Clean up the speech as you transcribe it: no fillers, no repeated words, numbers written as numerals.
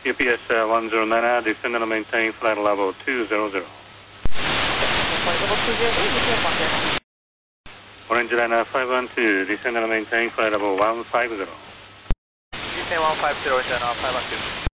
UPS 109, descend and maintain flight level 200. Flight level 200, Orange Liner 512, descend and maintain flight level 150. Descend 150, Orange Liner 512.